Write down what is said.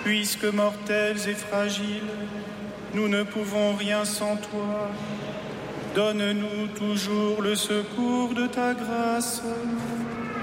Puisque mortels et fragiles, nous ne pouvons rien sans toi. Donne-nous toujours le secours de ta grâce.